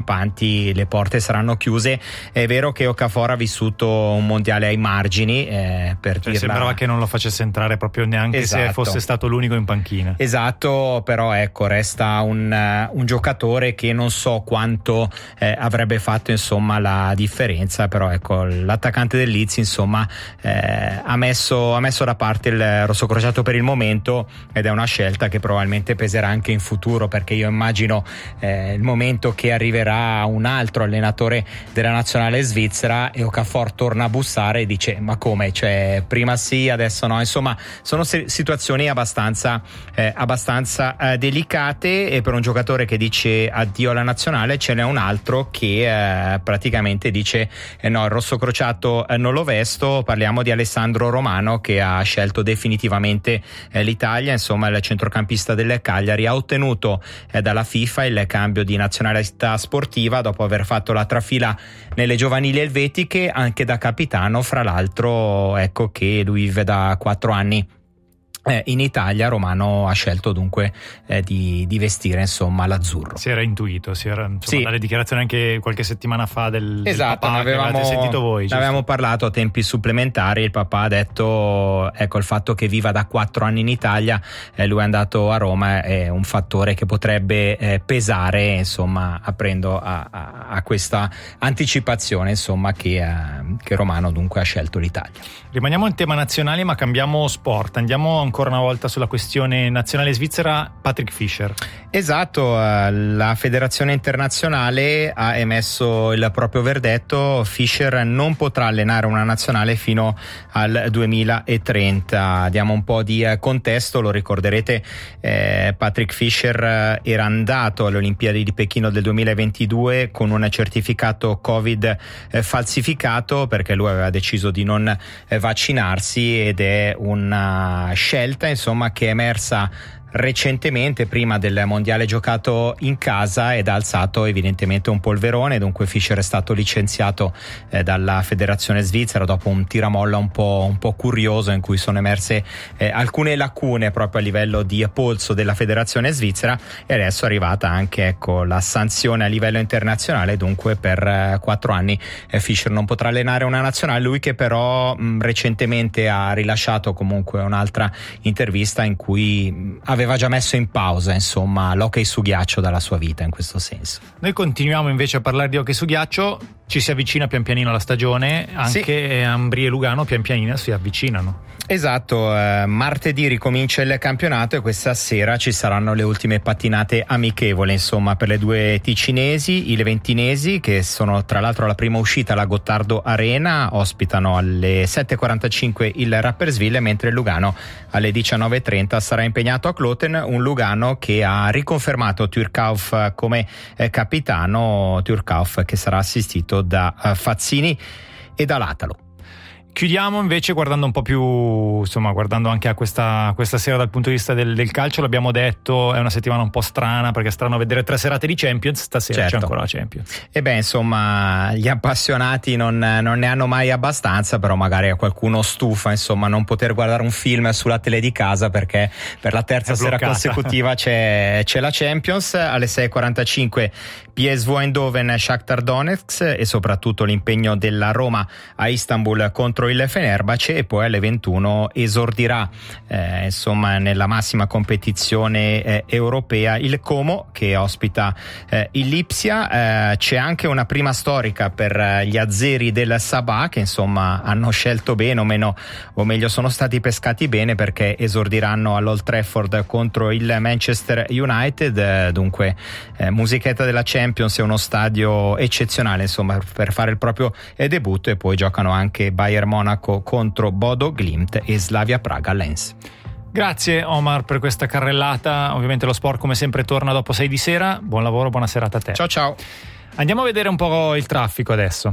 campanti, le porte saranno chiuse. È vero che Okafor ha vissuto un mondiale ai margini, per dirla. Sembrava che non lo facesse entrare proprio neanche se fosse stato l'unico in panchina. Esatto, però ecco, resta un giocatore che non so quanto avrebbe fatto insomma la differenza, però ecco, l'attaccante del Leeds insomma ha messo da parte il rossocrociato per il momento, ed è una scelta che probabilmente peserà anche in futuro, perché io immagino il momento che arriverà un altro allenatore della nazionale svizzera e Okafor torna a bussare e dice: ma come, cioè prima sì adesso no. Insomma, sono situazioni abbastanza delicate, e per un giocatore che dice addio alla nazionale ce n'è un altro che praticamente dice no, il rosso crociato non lo vesto. Parliamo di Alessandro Romano, che ha scelto definitivamente l'Italia. Insomma, il centrocampista del Cagliari ha ottenuto dalla FIFA il cambio di nazionalità sportiva dopo aver fatto la trafila nelle giovanili elvetiche, anche da capitano. Fra l'altro, ecco che lui vive da 4 anni in Italia. Romano ha scelto dunque di vestire insomma l'azzurro. Si era intuito, dalle dichiarazioni anche qualche settimana fa del papà, ne avevamo sentito voi. Ne avevamo parlato a tempi supplementari. Il papà ha detto, ecco, il fatto che viva da 4 anni in Italia, lui è andato a Roma, è un fattore che potrebbe pesare, insomma, aprendo a questa anticipazione, insomma, che Romano dunque ha scelto l'Italia. Rimaniamo in tema nazionale, ma cambiamo sport, andiamo ancora una volta sulla questione nazionale svizzera. Patrick Fischer. Esatto, la federazione internazionale ha emesso il proprio verdetto. Fischer non potrà allenare una nazionale fino al 2030. Diamo un po' di contesto, lo ricorderete, Patrick Fischer era andato alle Olimpiadi di Pechino del 2022 con un certificato Covid falsificato, perché lui aveva deciso di non vaccinarsi, ed è una scelta insomma che è emersa recentemente, prima del mondiale giocato in casa, ed ha alzato evidentemente un polverone. Dunque Fischer è stato licenziato dalla federazione svizzera dopo un tiramolla un po' curioso, in cui sono emerse alcune lacune proprio a livello di polso della federazione svizzera, e adesso è arrivata anche, ecco, la sanzione a livello internazionale. Dunque per 4 anni Fischer non potrà allenare una nazionale. Lui che però recentemente ha rilasciato comunque un'altra intervista in cui aveva già messo in pausa insomma l'hockey su ghiaccio dalla sua vita, in questo senso. Noi continuiamo invece a parlare di hockey su ghiaccio. Ci si avvicina pian pianino alla stagione, anche Ambri e Lugano pian pianino si avvicinano. Esatto, martedì ricomincia il campionato e questa sera ci saranno le ultime pattinate amichevoli insomma per le due ticinesi. I leventinesi, che sono tra l'altro alla prima uscita alla Gottardo Arena, ospitano alle 7:45 il Rapperswil, mentre il Lugano alle 19:30 sarà impegnato a Kloten, un Lugano che ha riconfermato Turcauf come capitano, Turcauf che sarà assistito da Fazzini e da Latalo. Chiudiamo invece guardando un po' più, insomma, guardando anche a questa sera dal punto di vista del calcio. L'abbiamo detto, è una settimana un po' strana, perché è strano vedere 3 serate di Champions. Stasera C'è ancora la Champions. E beh, insomma, gli appassionati non ne hanno mai abbastanza, però magari a qualcuno stufa insomma non poter guardare un film sulla tele di casa, perché per la terza sera consecutiva c'è la Champions. Alle 6:45 PSV Eindhoven, Shakhtar Donetsk, e soprattutto l'impegno della Roma a Istanbul contro il Fenerbahce, e poi alle 21 esordirà insomma nella massima competizione europea il Como, che ospita il Lipsia. C'è anche una prima storica per gli azzeri del Sabah, che insomma hanno scelto bene, o meglio sono stati pescati bene, perché esordiranno all'Old Trafford contro il Manchester United. Dunque musichetta della Champions, è uno stadio eccezionale insomma per fare il proprio debutto, e poi giocano anche Bayern Monaco contro Bodo Glimt e Slavia Praga Lens. Grazie Omar per questa carrellata. Ovviamente lo sport come sempre torna dopo 6 di sera. Buon lavoro, buona serata a te. Ciao. Andiamo a vedere un po' il traffico adesso.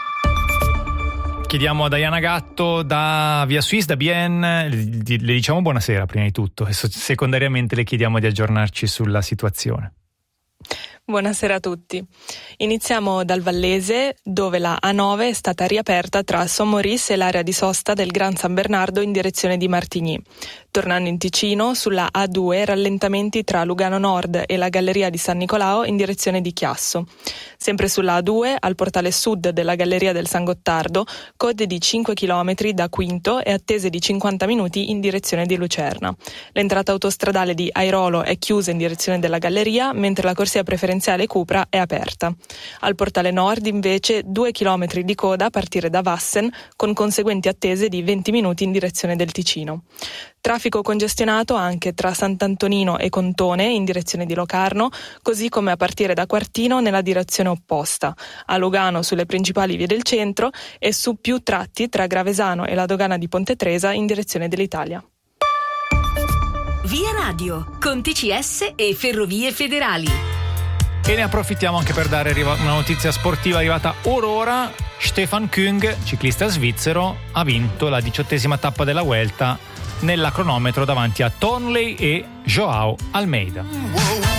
Chiediamo a Diana Gatto da Via Suisse, da BN, le diciamo buonasera prima di tutto, e secondariamente le chiediamo di aggiornarci sulla situazione. Buonasera a tutti. Iniziamo dal Vallese, dove la A9 è stata riaperta tra Saint-Maurice e l'area di sosta del Gran San Bernardo in direzione di Martigny. Tornando in Ticino, sulla A2 rallentamenti tra Lugano Nord e la Galleria di San Nicolao in direzione di Chiasso. Sempre sulla A2, al portale sud della Galleria del San Gottardo, code di 5 km da Quinto e attese di 50 minuti in direzione di Lucerna. L'entrata autostradale di Airolo è chiusa in direzione della Galleria, mentre la corsia preferenziale Cupra è aperta. Al portale nord, invece, 2 km di coda a partire da Wassen, con conseguenti attese di 20 minuti in direzione del Ticino. Traffico congestionato anche tra Sant'Antonino e Contone in direzione di Locarno, così come a partire da Quartino nella direzione opposta, a Lugano sulle principali vie del centro e su più tratti tra Gravesano e la dogana di Ponte Tresa in direzione dell'Italia. Via Radio, con TCS e Ferrovie Federali. E ne approfittiamo anche per dare una notizia sportiva arrivata ora. Stefan Küng, ciclista svizzero, ha vinto la 18ª tappa della Vuelta nella cronometro davanti a Thornley e Joao Almeida.